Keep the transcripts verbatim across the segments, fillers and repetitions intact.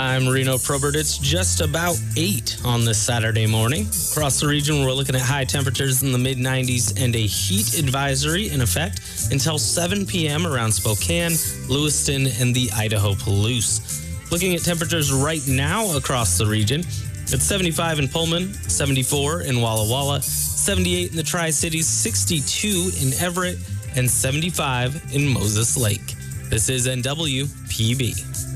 I'm Reno Probert. It's just about eight on this Saturday morning. Across the region, we're looking at high temperatures in the mid nineties and a heat advisory in effect until seven p.m. around Spokane, Lewiston, and the Idaho Palouse. Looking at temperatures right now across the region, it's seventy-five in Pullman, seventy-four in Walla Walla, seventy-eight in the Tri-Cities, sixty-two in Everett, and seventy-five in Moses Lake. This is N W P B.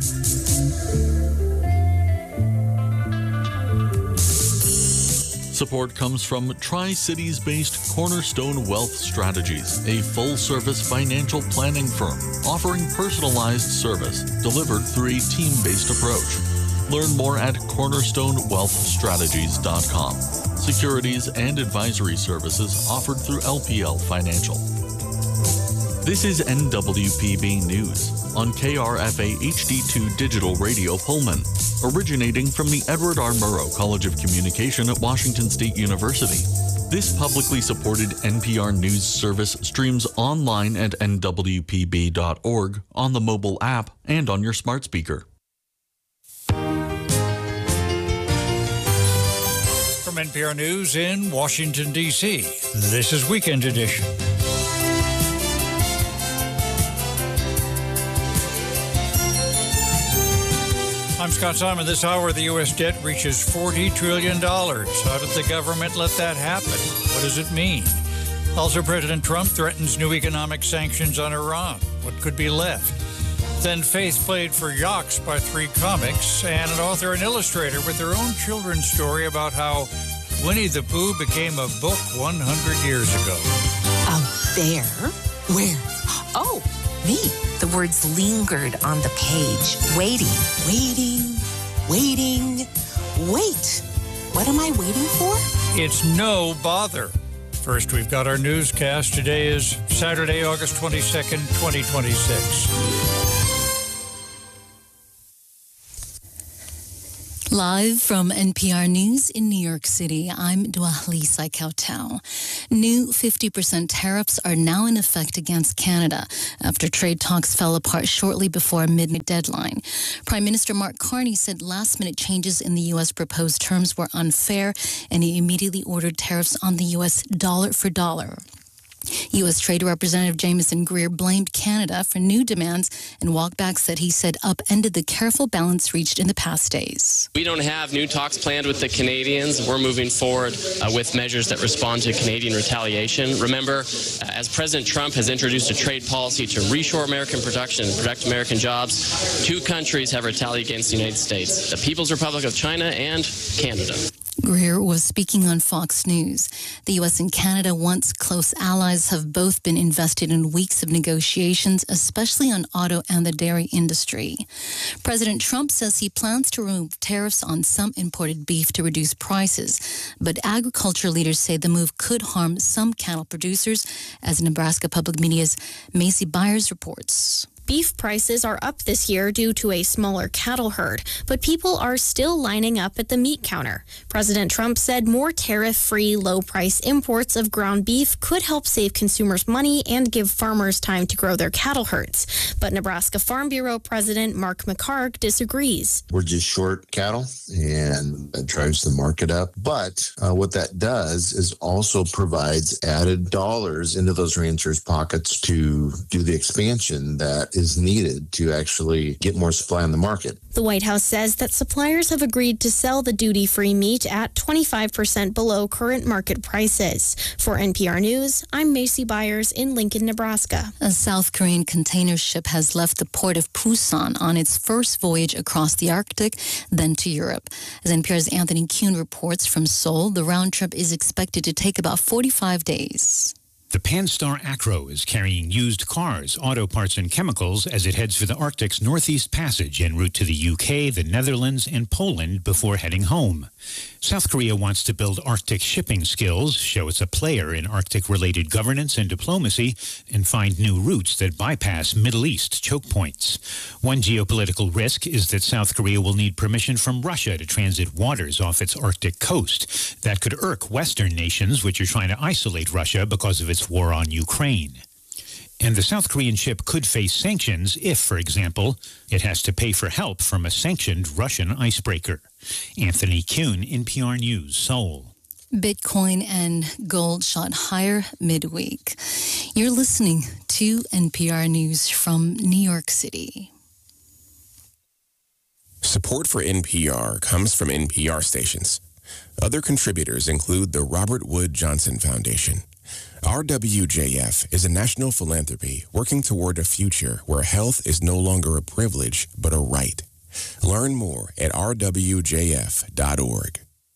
Support comes from Tri-Cities-based Cornerstone Wealth Strategies, a full-service financial planning firm offering personalized service delivered through a team-based approach. Learn more at cornerstone wealth strategies dot com. Securities and advisory services offered through L P L Financial. This is N W P B News on K R F A H D two Digital Radio Pullman, originating from the Edward R. Murrow College of Communication at Washington State University. This publicly supported N P R News service streams online at N W P B dot org, on the mobile app, and on your smart speaker. From N P R News in Washington, D C, this is Weekend Edition. I'm Scott Simon. This hour, the U S debt reaches forty trillion dollars. How did the government let that happen? What does it mean? Also, President Trump threatens new economic sanctions on Iran. What could be left? Then Faith played for Yaks by Three Comics, and an author and illustrator with their own children's story about how Winnie the Pooh became a book one hundred years ago. A bear? Where? Oh, me. The words lingered on the page, waiting, waiting, waiting, wait. What am I waiting for? It's no bother. First, we've got our newscast. Today is Saturday, August twenty-second, twenty twenty-six. Live from N P R News in New York City, I'm Dwalisa Kautal. New fifty percent tariffs are now in effect against Canada after trade talks fell apart shortly before a midnight deadline. Prime Minister Mark Carney said last-minute changes in the U S proposed terms were unfair, and he immediately ordered tariffs on the U S dollar for dollar. U S. Trade Representative Jameson Greer blamed Canada for new demands and walkbacks that he said upended the careful balance reached in the past days. We don't have new talks planned with the Canadians. We're moving forward uh, with measures that respond to Canadian retaliation. Remember, uh, as President Trump has introduced a trade policy to reshore American production and protect American jobs, two countries have retaliated against the United States, the People's Republic of China and Canada. Greer was speaking on Fox News. The U S and Canada, once close allies, have both been invested in weeks of negotiations, especially on auto and the dairy industry. President Trump says he plans to remove tariffs on some imported beef to reduce prices, but agriculture leaders say the move could harm some cattle producers, as Nebraska Public Media's Macy Byers reports. Beef prices are up this year due to a smaller cattle herd, but people are still lining up at the meat counter. President Trump said more tariff-free, low-price imports of ground beef could help save consumers money and give farmers time to grow their cattle herds. But Nebraska Farm Bureau President Mark McHargue disagrees. We're just short cattle, and that drives the market up. But uh, what that does is also provides added dollars into those ranchers' pockets to do the expansion that is needed to actually get more supply on the market. The White House says that suppliers have agreed to sell the duty-free meat at twenty-five percent below current market prices. For N P R News, I'm Macy Byers in Lincoln, Nebraska. A South Korean container ship has left the port of Busan on its first voyage across the Arctic, then to Europe. As N P R's Anthony Kuhn reports from Seoul, the round trip is expected to take about forty-five days. The Panstar Acro is carrying used cars, auto parts, and chemicals as it heads for the Arctic's Northeast Passage en route to the U K, the Netherlands, and Poland before heading home. South Korea wants to build Arctic shipping skills, show it's a player in Arctic-related governance and diplomacy, and find new routes that bypass Middle East choke points. One geopolitical risk is that South Korea will need permission from Russia to transit waters off its Arctic coast. That could irk Western nations, which are trying to isolate Russia because of its war on Ukraine. And the South Korean ship could face sanctions if, for example, it has to pay for help from a sanctioned Russian icebreaker. Anthony Kuhn, N P R News, Seoul. Bitcoin and gold shot higher midweek. You're listening to N P R News from New York City. Support for N P R comes from N P R stations. Other contributors include the Robert Wood Johnson Foundation. R W J F is a national philanthropy working toward a future where health is no longer a privilege, but a right. Learn more at r w j f dot org.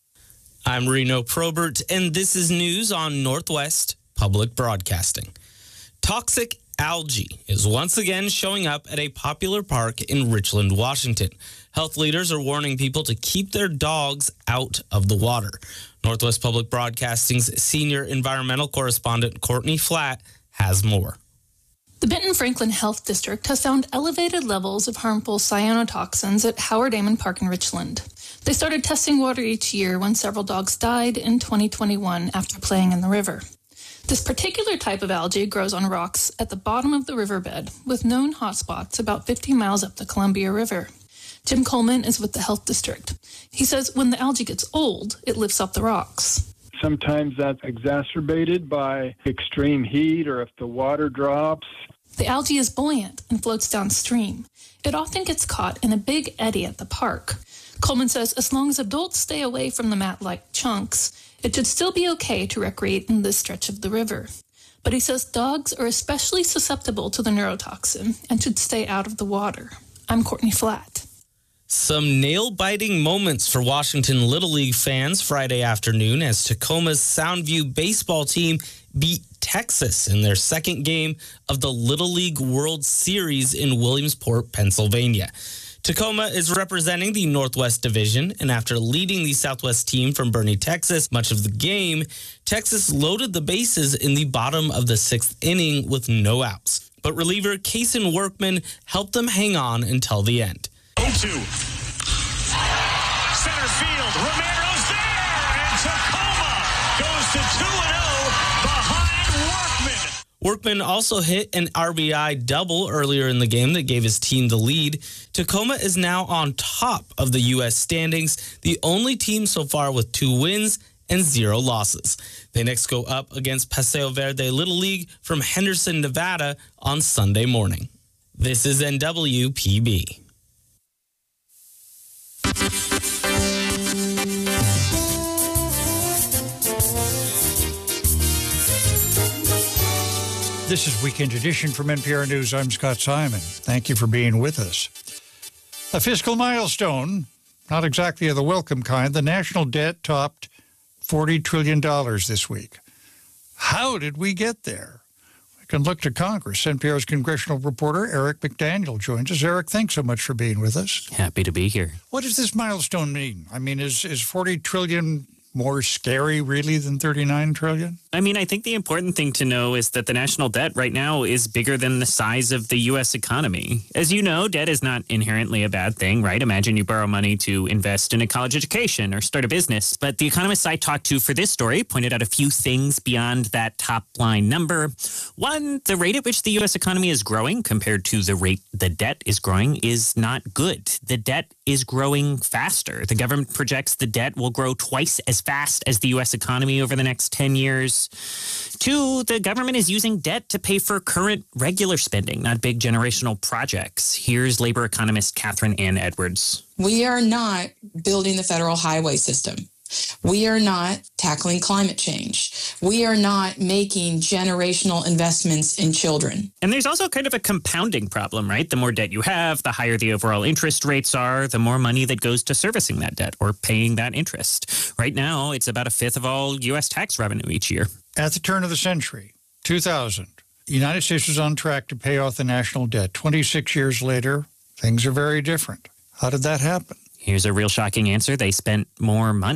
I'm Reno Probert, and this is news on Northwest Public Broadcasting. Toxic algae is once again showing up at a popular park in Richland, Washington. Health leaders are warning people to keep their dogs out of the water. Northwest Public Broadcasting's senior environmental correspondent Courtney Flatt has more. The Benton Franklin Health District has found elevated levels of harmful cyanotoxins at Howard Amon Park in Richland. They started testing water each year when several dogs died in twenty twenty-one after playing in the river. This particular type of algae grows on rocks at the bottom of the riverbed, with known hotspots about fifty miles up the Columbia River. Jim Coleman is with the health district. He says when the algae gets old, it lifts up the rocks. Sometimes that's exacerbated by extreme heat or if the water drops. The algae is buoyant and floats downstream. It often gets caught in a big eddy at the park. Coleman says as long as adults stay away from the mat-like chunks, it should still be okay to recreate in this stretch of the river. But he says dogs are especially susceptible to the neurotoxin and should stay out of the water. I'm Courtney Flatt. Some nail-biting moments for Washington Little League fans Friday afternoon as Tacoma's Soundview baseball team beat Texas in their second game of the Little League World Series in Williamsport, Pennsylvania. Tacoma is representing the Northwest Division, and after leading the Southwest team from Boerne, Texas, much of the game, Texas loaded the bases in the bottom of the sixth inning with no outs. But reliever Kaysen Workman helped them hang on until the end. oh two. Center field. Romero's there, and Tacoma goes to two and oh behind Workman. Workman also hit an R B I double earlier in the game that gave his team the lead. Tacoma is now on top of the U S standings, the only team so far with two wins and zero losses. They next go up against Paseo Verde Little League from Henderson, Nevada on Sunday morning. This is N W P B. This is Weekend Edition from N P R News. I'm Scott Simon. Thank you for being with us. A fiscal milestone, not exactly of the welcome kind. The national debt topped forty trillion dollars this week. How did we get there? We can look to Congress. N P R's congressional reporter Eric McDaniel joins us. Eric, thanks so much for being with us. Happy to be here. What does this milestone mean? I mean, is, is forty trillion dollars more scary, really, than thirty-nine trillion dollars? I mean, I think the important thing to know is that the national debt right now is bigger than the size of the U S economy. As you know, debt is not inherently a bad thing, right? Imagine you borrow money to invest in a college education or start a business. But the economists I talked to for this story pointed out a few things beyond that top line number. One, the rate at which the U S economy is growing compared to the rate the debt is growing is not good. The debt is growing faster. The government projects the debt will grow twice as fast as the U S economy over the next ten years. Two, the government is using debt to pay for current regular spending, not big generational projects. Here's labor economist Catherine Ann Edwards. We are not building the federal highway system. We are not tackling climate change. We are not making generational investments in children. And there's also kind of a compounding problem, right? The more debt you have, the higher the overall interest rates are, the more money that goes to servicing that debt or paying that interest. Right now, it's about a fifth of all U S tax revenue each year. At the turn of the century, two thousand, the United States was on track to pay off the national debt. twenty-six years later, things are very different. How did that happen? Here's a real shocking answer. They spent more money.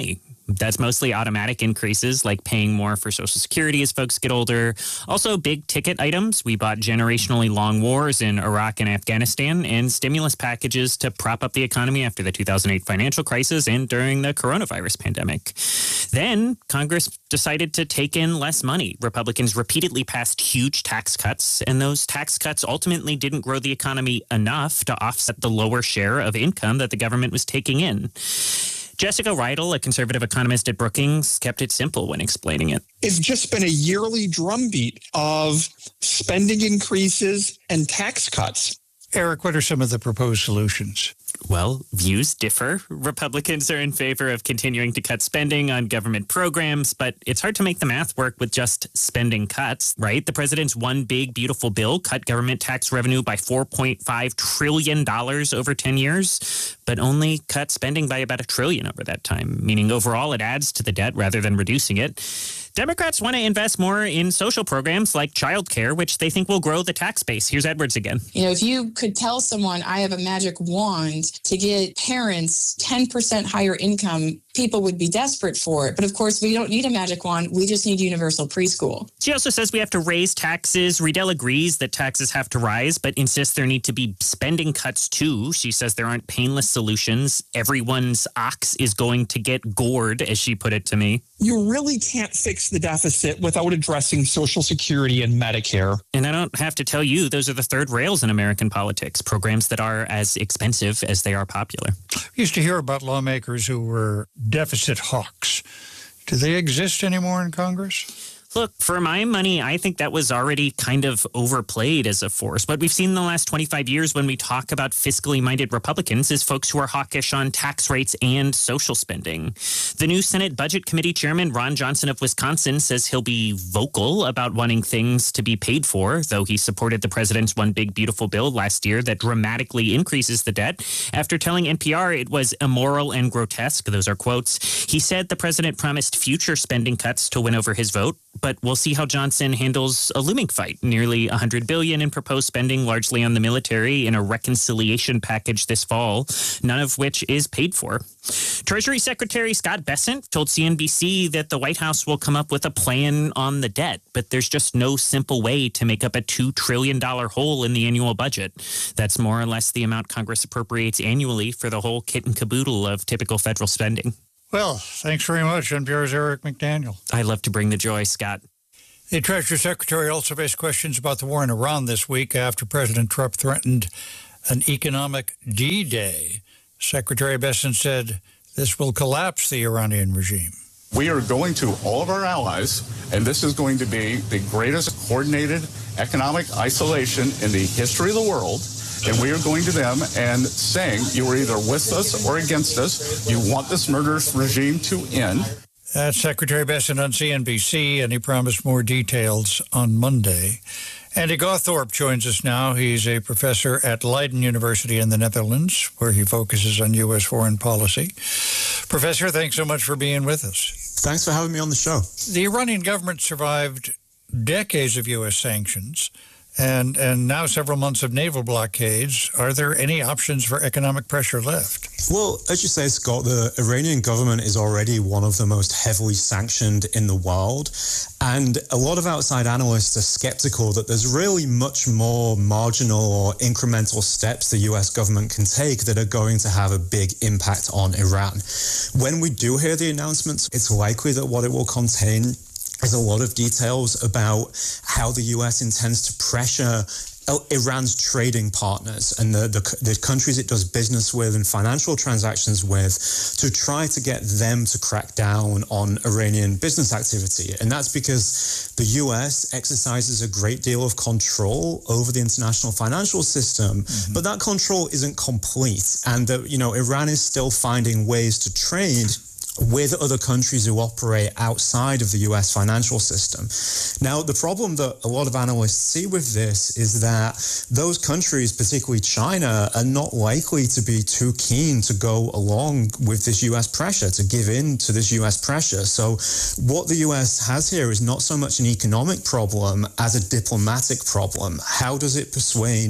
That's mostly automatic increases like paying more for Social Security as folks get older. Also, big ticket items. We bought generationally long wars in Iraq and Afghanistan and stimulus packages to prop up the economy after the two thousand eight financial crisis and during the coronavirus pandemic. Then Congress decided to take in less money. Republicans repeatedly passed huge tax cuts, and those tax cuts ultimately didn't grow the economy enough to offset the lower share of income that the government was taking in. Jessica Reidel, a conservative economist at Brookings, kept it simple when explaining it. It's just been a yearly drumbeat of spending increases and tax cuts. Eric, what are some of the proposed solutions? Well, views differ. Republicans are in favor of continuing to cut spending on government programs, but it's hard to make the math work with just spending cuts, right? The president's one big, beautiful bill cut government tax revenue by four point five trillion dollars over ten years, but only cut spending by about a trillion over that time, meaning overall it adds to the debt rather than reducing it. Democrats want to invest more in social programs like childcare, which they think will grow the tax base. Here's Edwards again. You know, if you could tell someone I have a magic wand to get parents ten percent higher income, people would be desperate for it. But of course, we don't need a magic wand. We just need universal preschool. She also says we have to raise taxes. Riedel agrees that taxes have to rise, but insists there need to be spending cuts too. She says there aren't painless solutions. Everyone's ox is going to get gored, as she put it to me. You really can't fix the deficit without addressing Social Security and Medicare. And I don't have to tell you, those are the third rails in American politics, programs that are as expensive as they are popular. We used to hear about lawmakers who were deficit hawks. Do they exist anymore in Congress? Look, for my money, I think that was already kind of overplayed as a force. What we've seen in the last twenty-five years when we talk about fiscally minded Republicans is folks who are hawkish on tax rates and social spending. The new Senate Budget Committee Chairman Ron Johnson of Wisconsin says he'll be vocal about wanting things to be paid for, though he supported the president's One Big Beautiful Bill last year that dramatically increases the debt after telling N P R it was immoral and grotesque. Those are quotes. He said the president promised future spending cuts to win over his vote. But we'll see how Johnson handles a looming fight. Nearly one hundred billion dollars in proposed spending, largely on the military, in a reconciliation package this fall, none of which is paid for. Treasury Secretary Scott Bessent told C N B C that the White House will come up with a plan on the debt, but there's just no simple way to make up a two trillion dollars hole in the annual budget. That's more or less the amount Congress appropriates annually for the whole kit and caboodle of typical federal spending. Well, thanks very much, N P R's Eric McDaniel. I love to bring the joy, Scott. The Treasury Secretary also faced questions about the war in Iran this week after President Trump threatened an economic D-Day. Secretary Bessent said this will collapse the Iranian regime. We are going to all of our allies, and this is going to be the greatest coordinated economic isolation in the history of the world. And we are going to them and saying, you are either with us or against us. You want this murderous regime to end. That's Secretary Bessent on C N B C, and he promised more details on Monday. Andy Gawthorpe joins us now. He's a professor at Leiden University in the Netherlands, where he focuses on U S foreign policy. Professor, thanks so much for being with us. Thanks for having me on the show. The Iranian government survived decades of U S sanctions and and now several months of naval blockades. Are there any options for economic pressure left? Well, as you say, Scott, the Iranian government is already one of the most heavily sanctioned in the world. And a lot of outside analysts are skeptical that there's really much more marginal or incremental steps the U S government can take that are going to have a big impact on Iran. When we do hear the announcements, it's likely that what it will contain is a lot of details about how the U S intends to pressure Iran's trading partners and the, the, the countries it does business with and financial transactions with to try to get them to crack down on Iranian business activity. And that's because the U S exercises a great deal of control over the international financial system, mm-hmm. but that control isn't complete. And, the, you know, Iran is still finding ways to trade with other countries who operate outside of the U S financial system. Now, the problem that a lot of analysts see with this is that those countries, particularly China, are not likely to be too keen to go along with this U S pressure, to give in to this U S pressure. So what the U S has here is not so much an economic problem as a diplomatic problem. How does it persuade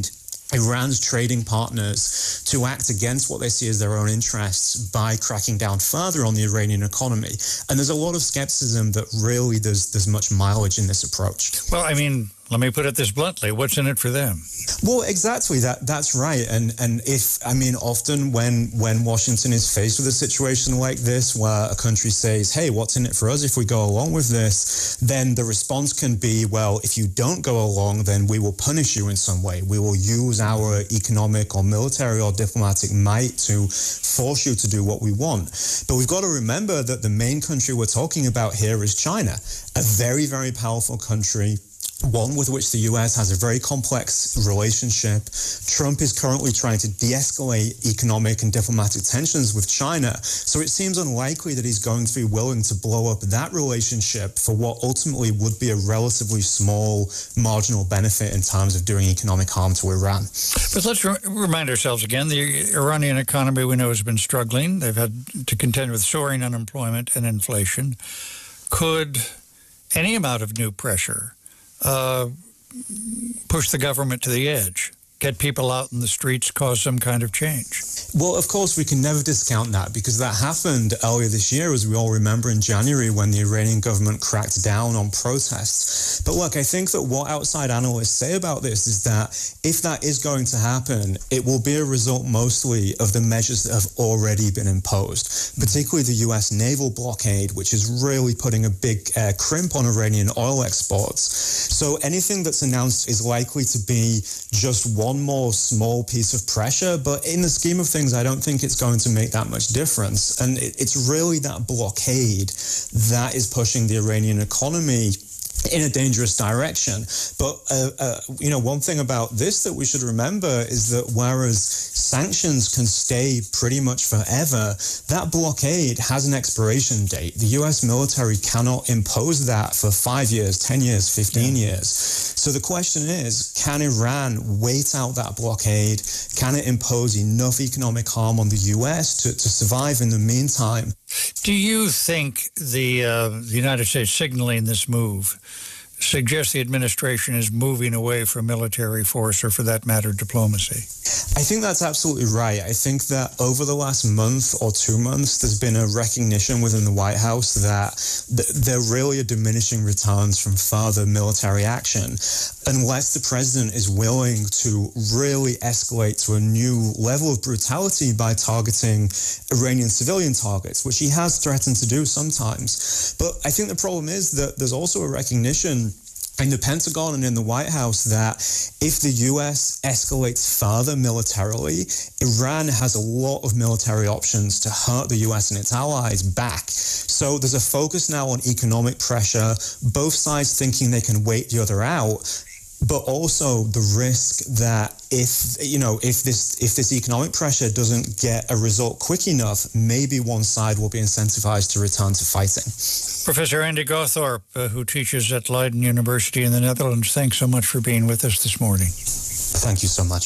Iran's trading partners to act against what they see as their own interests by cracking down further on the Iranian economy. And there's a lot of skepticism that really there's, there's much mileage in this approach. Well, I mean, let me put it this bluntly. What's in it for them? Well, exactly. That that's right. And and if, I mean, often when, when Washington is faced with a situation like this, where a country says, hey, what's in it for us if we go along with this, then the response can be, well, if you don't go along, then we will punish you in some way. We will use our economic or military or diplomatic might to force you to do what we want. But we've got to remember that the main country we're talking about here is China, a very, very powerful country, one with which the U S has a very complex relationship. Trump is currently trying to de-escalate economic and diplomatic tensions with China. So it seems unlikely that he's going to be willing to blow up that relationship for what ultimately would be a relatively small marginal benefit in terms of doing economic harm to Iran. But let's re- remind ourselves again, the Iranian economy we know has been struggling. They've had to contend with soaring unemployment and inflation. Could any amount of new pressure Uh, push the government to the edge, get people out in the streets, cause some kind of change? Well, of course, we can never discount that, because that happened earlier this year, as we all remember, in January, when the Iranian government cracked down on protests. But look, I think that what outside analysts say about this is that if that is going to happen, it will be a result mostly of the measures that have already been imposed, particularly the U S naval blockade, which is really putting a big uh, crimp on Iranian oil exports. So anything that's announced is likely to be just one more small piece of pressure, but in the scheme of things, I don't think it's going to make that much difference. And it, it's really that blockade that is pushing the Iranian economy in a dangerous direction. But, uh, uh, you know, one thing about this that we should remember is that whereas sanctions can stay pretty much forever, that blockade has an expiration date. The U S military cannot impose that for five years, ten years, fifteen yeah. years. So the question is, can Iran wait out that blockade? Can it impose enough economic harm on the U S to, to survive in the meantime? Do you think the, uh, the United States signaling this move suggests the administration is moving away from military force, or for that matter, diplomacy? I think that's absolutely right. I think that over the last month or two months, there's been a recognition within the White House that th- there really are diminishing returns from further military action unless the president is willing to really escalate to a new level of brutality by targeting Iranian civilian targets, which he has threatened to do sometimes. But I think the problem is that there's also a recognition in the Pentagon and in the White House that if the U S escalates further militarily, Iran has a lot of military options to hurt the U S and its allies back. So there's a focus now on economic pressure, both sides thinking they can wait the other out, but also the risk that if, you know, if this if this economic pressure doesn't get a result quick enough, maybe one side will be incentivized to return to fighting. Professor Andy Gawthorpe, uh, who teaches at Leiden University in the Netherlands, thanks so much for being with us this morning. Thank you so much.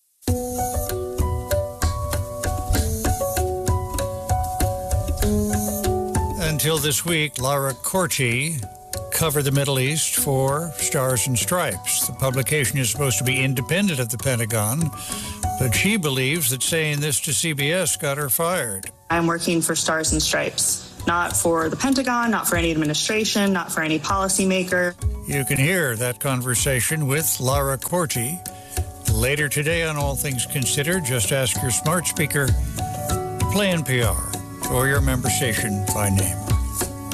Until this week, Lara Corti covered the Middle East for Stars and Stripes. The publication is supposed to be independent of the Pentagon, but she believes that saying this to C B S got her fired. I'm working for Stars and Stripes, not for the Pentagon, not for any administration, not for any policymaker. You can hear that conversation with Lara Corti later today on All Things Considered. Just ask your smart speaker to play N P R or your member station by name.